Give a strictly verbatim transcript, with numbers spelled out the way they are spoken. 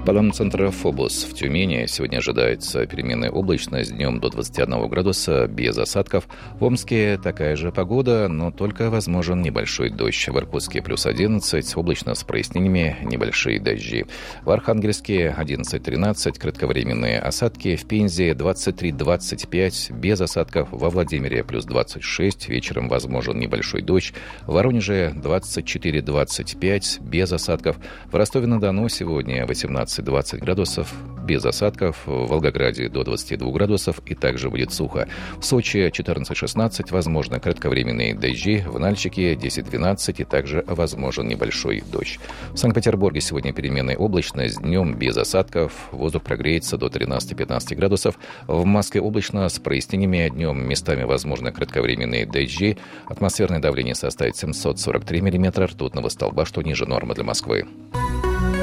Центра Фобос в Тюмени сегодня ожидается переменная облачность, днем до двадцати одного градуса, без осадков. В Омске такая же погода, но только возможен небольшой дождь. В Иркутске плюс одиннадцать, облачно с прояснениями, небольшие дожди. В Архангельске одиннадцать тринадцать, кратковременные осадки. В Пензе двадцать три двадцать пять, без осадков. Во Владимире плюс двадцать шесть, вечером возможен небольшой дождь. В Воронеже двадцать четыре двадцать пять, без осадков. В Ростове-на-Дону сегодня восемнадцать двадцать градусов, без осадков. В Волгограде до двадцати двух градусов и также будет сухо. В Сочи четырнадцать шестнадцать, возможно кратковременные дожди. В Нальчике десять двенадцать и также возможен небольшой дождь. В Санкт-Петербурге сегодня переменная облачность, днем без осадков. Воздух прогреется до тринадцати-пятнадцати градусов. В Москве облачно с прояснениями, днем местами возможно кратковременные дожди. Атмосферное давление составит семьсот сорок три миллиметра ртутного столба, что ниже нормы для Москвы.